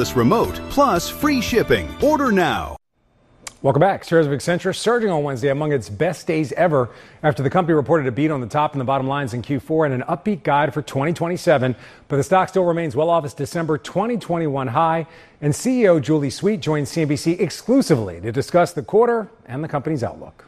wireless remote, plus free shipping. Order now. Welcome back. Shares of Accenture surging on Wednesday among its best days ever after the company reported a beat on the top and the bottom lines in Q4 and an upbeat guide for 2027. But the stock still remains well off its December 2021 high. And CEO Julie Sweet joined CNBC exclusively to discuss the quarter and the company's outlook.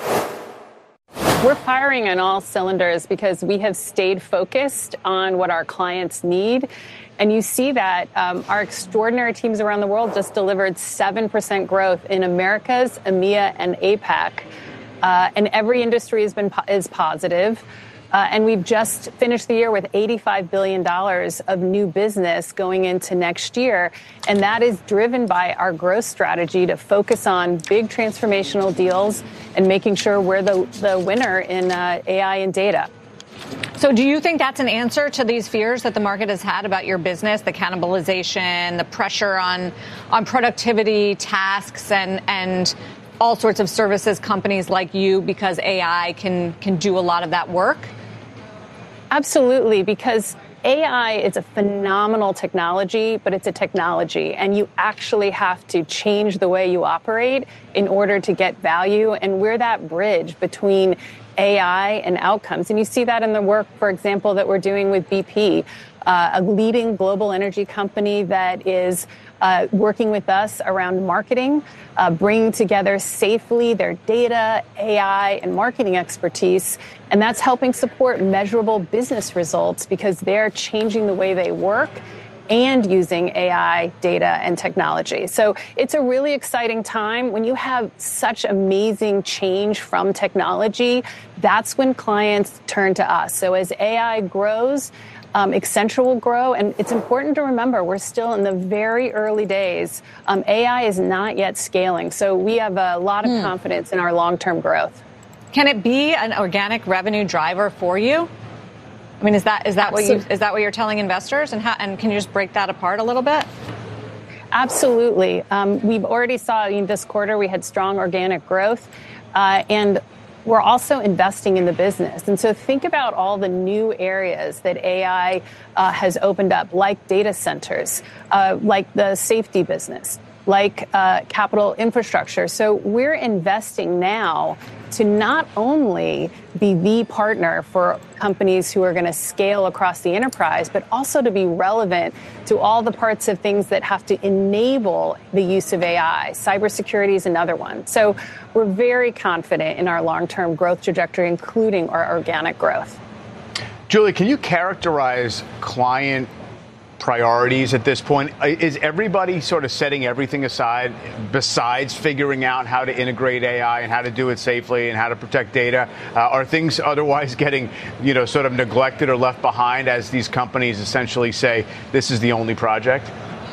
We're firing on all cylinders because we have stayed focused on what our clients need. And you see that our extraordinary teams around the world just delivered 7% growth in Americas, EMEA, and APAC. And every industry is positive. And we've just finished the year with $85 billion of new business going into next year. And that is driven by our growth strategy to focus on big transformational deals and making sure we're the winner in AI and data. So do you think that's an answer to these fears that the market has had about your business, the cannibalization, the pressure on productivity, tasks, and all sorts of services companies like you, because AI can do a lot of that work? Absolutely, because AI is a phenomenal technology, but it's a technology, and you actually have to change the way you operate in order to get value, and we're that bridge between AI and outcomes. And you see that in the work, for example, that we're doing with BP, a leading global energy company that is working with us around marketing, bringing together safely their data, AI, and marketing expertise. And that's helping support measurable business results because they're changing the way they work and using AI, data, and technology. So it's a really exciting time. When you have such amazing change from technology, that's when clients turn to us. So as AI grows, Accenture will grow. And it's important to remember, we're still in the very early days. AI is not yet scaling. So we have a lot of confidence in our long-term growth. Can it be an organic revenue driver for you? I mean, is that what you're telling investors? And can you just break that apart a little bit? Absolutely. We've already saw this quarter we had strong organic growth, and we're also investing in the business. And so think about all the new areas that AI has opened up, like data centers, like the safety business, like capital infrastructure. So we're investing now to not only be the partner for companies who are going to scale across the enterprise, but also to be relevant to all the parts of things that have to enable the use of AI. Cybersecurity is another one. So we're very confident in our long-term growth trajectory, including our organic growth. Julie, can you characterize client priorities at this point? Is everybody sort of setting everything aside besides figuring out how to integrate AI and how to do it safely and how to protect data? Are things otherwise getting, sort of neglected or left behind as these companies essentially say this is the only project?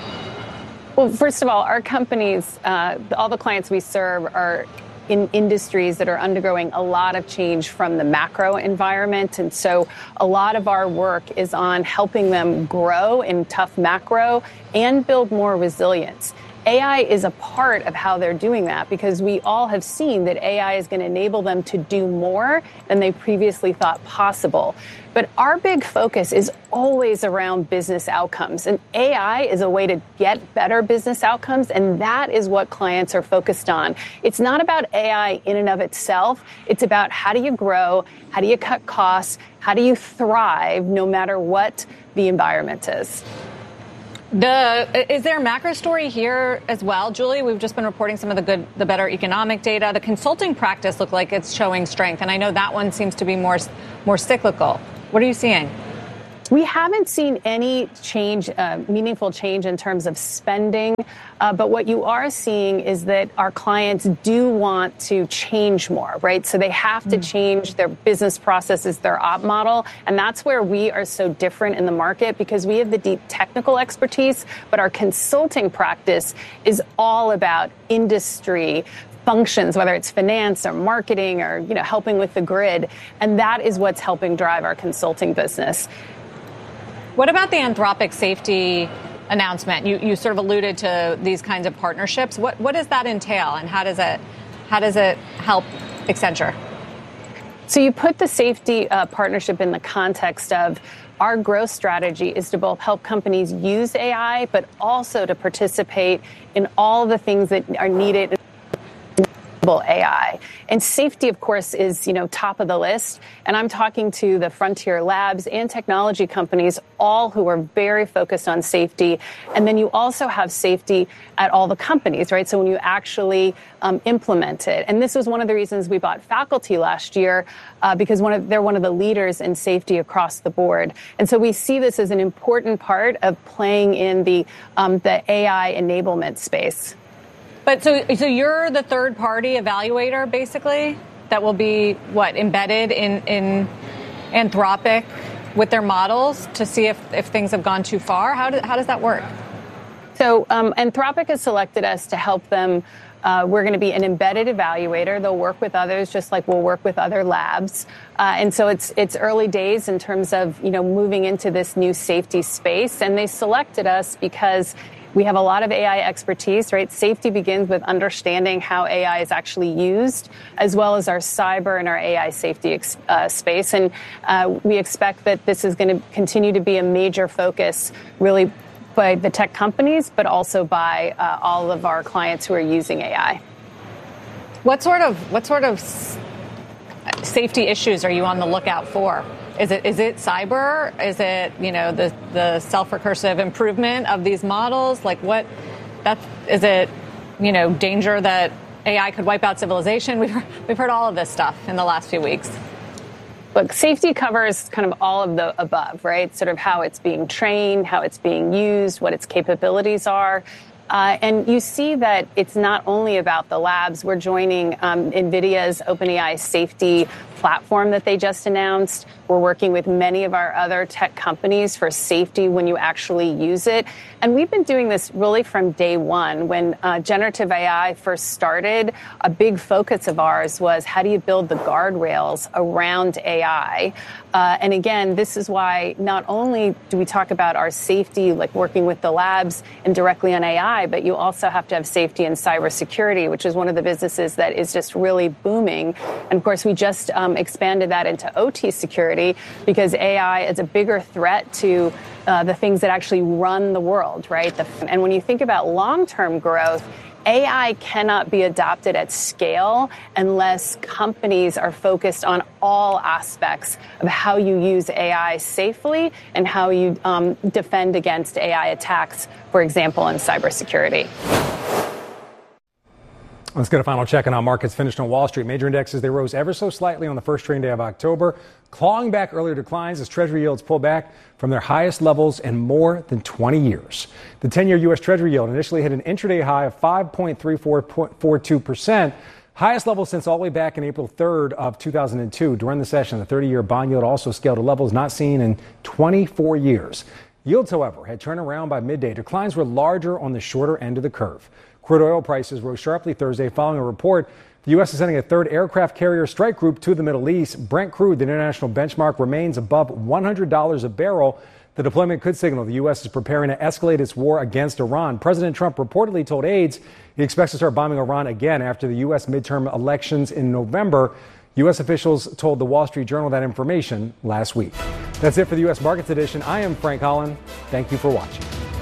Well, first of all, our companies, all the clients we serve are in industries that are undergoing a lot of change from the macro environment. And so a lot of our work is on helping them grow in tough macro and build more resilience. AI is a part of how they're doing that because we all have seen that AI is going to enable them to do more than they previously thought possible. But our big focus is always around business outcomes. And AI is a way to get better business outcomes. And that is what clients are focused on. It's not about AI in and of itself. It's about how do you grow? How do you cut costs? How do you thrive no matter what the environment is? Is there a macro story here as well, Julie? We've just been reporting some of the better economic data. The consulting practice looked like it's showing strength, and I know that one seems to be more cyclical. What are you seeing? We haven't seen any change, meaningful change in terms of spending. But what you are seeing is that our clients do want to change more, right? So they have to change their business processes, their op model. And that's where we are so different in the market because we have the deep technical expertise. But our consulting practice is all about industry functions, whether it's finance or marketing or, helping with the grid. And that is what's helping drive our consulting business. What about the Anthropic safety announcement? You sort of alluded to these kinds of partnerships. What does that entail, and how does it help Accenture? So you put the safety partnership in the context of our growth strategy is to both help companies use AI, but also to participate in all the things that are needed in AI. And safety, of course, is, top of the list. And I'm talking to the frontier labs and technology companies, all who are very focused on safety. And then you also have safety at all the companies, right? So when you actually implement it. And this was one of the reasons we bought Faculty last year, because they're one of the leaders in safety across the board. And so we see this as an important part of playing in the AI enablement space. But so you're the third party evaluator, basically, that will be embedded in Anthropic with their models to see if things have gone too far. How does that work? So Anthropic has selected us to help them. We're going to be an embedded evaluator. They'll work with others, just like we'll work with other labs. And so it's early days in terms of moving into this new safety space. And they selected us because we have a lot of AI expertise, right? Safety begins with understanding how AI is actually used, as well as our cyber and our AI safety space. And we expect that this is going to continue to be a major focus, really, by the tech companies, but also by all of our clients who are using AI. What sort of safety issues are you on the lookout for? Is it cyber? Is it the self-recursive improvement of these models? Is it danger that AI could wipe out civilization? We've heard all of this stuff in the last few weeks. Look, safety covers kind of all of the above, right? Sort of how it's being trained, how it's being used, what its capabilities are. And you see that it's not only about the labs. We're joining NVIDIA's OpenAI safety platform that they just announced. We're working with many of our other tech companies for safety when you actually use it. And we've been doing this really from day one. When generative AI first started, a big focus of ours was how do you build the guardrails around AI? And again, this is why not only do we talk about our safety, like working with the labs and directly on AI, but you also have to have safety in cybersecurity, which is one of the businesses that is just really booming. And of course, we just expanded that into OT security because AI is a bigger threat to the things that actually run the world, right? And when you think about long-term growth, AI cannot be adopted at scale unless companies are focused on all aspects of how you use AI safely and how you defend against AI attacks, for example, in cybersecurity. Let's get a final check on how markets finished on Wall Street. Major indexes, they rose ever so slightly on the first trading day of October, clawing back earlier declines as Treasury yields pull back from their highest levels in more than 20 years. The 10-year U.S. Treasury yield initially hit an intraday high of 5.3442%, highest level since all the way back in April 3rd of 2002. During the session, the 30-year bond yield also scaled to levels not seen in 24 years. Yields, however, had turned around by midday. Declines were larger on the shorter end of the curve. Crude oil prices rose sharply Thursday following a report the U.S. is sending a third aircraft carrier strike group to the Middle East. Brent crude, the international benchmark, remains above $100 a barrel. The deployment could signal the U.S. is preparing to escalate its war against Iran. President Trump reportedly told aides he expects to start bombing Iran again after the U.S. midterm elections in November. U.S. officials told the Wall Street Journal that information last week. That's it for the U.S. Markets Edition. I am Frank Holland. Thank you for watching.